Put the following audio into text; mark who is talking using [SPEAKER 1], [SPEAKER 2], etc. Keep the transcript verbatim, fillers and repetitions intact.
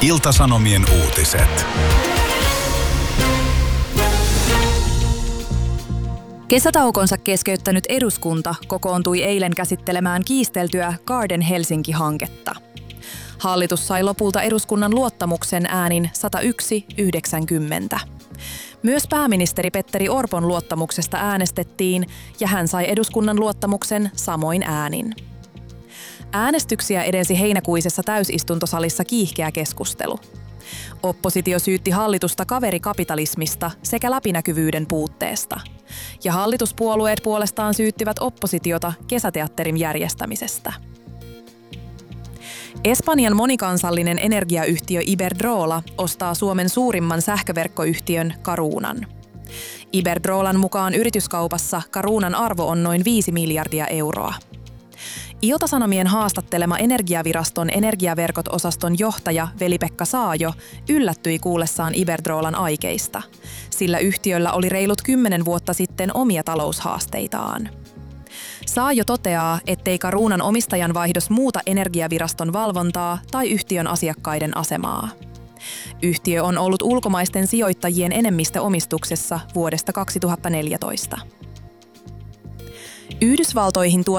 [SPEAKER 1] Ilta-Sanomien uutiset.
[SPEAKER 2] Kesätaukonsa keskeyttänyt eduskunta kokoontui eilen käsittelemään kiisteltyä Garden Helsinki-hanketta. Hallitus sai lopulta eduskunnan luottamuksen äänin sata yksi yhdeksänkymmentä. Myös pääministeri Petteri Orpon luottamuksesta äänestettiin ja hän sai eduskunnan luottamuksen samoin äänin. Äänestyksiä edensi heinäkuisessa täysistuntosalissa kiihkeä keskustelu. Oppositio syytti hallitusta kaverikapitalismista sekä läpinäkyvyyden puutteesta. Ja hallituspuolueet puolestaan syyttivät oppositiota kesäteatterin järjestämisestä. Espanjan monikansallinen energiayhtiö Iberdrola ostaa Suomen suurimman sähköverkkoyhtiön Carunan. Iberdrolan mukaan yrityskaupassa Carunan arvo on noin viisi miljardia euroa. Ilta-Sanomien haastattelema Energiaviraston energiaverkot-osaston johtaja Veli-Pekka Saajo yllättyi kuullessaan Iberdrolan aikeista, sillä yhtiöllä oli reilut kymmenen vuotta sitten omia taloushaasteitaan. Saajo toteaa, ettei Carunan omistajanvaihdos muuta Energiaviraston valvontaa tai yhtiön asiakkaiden asemaa. Yhtiö on ollut ulkomaisten sijoittajien enemmistöomistuksessa vuodesta kaksituhattaneljätoista. Yhdysvaltoihin tuo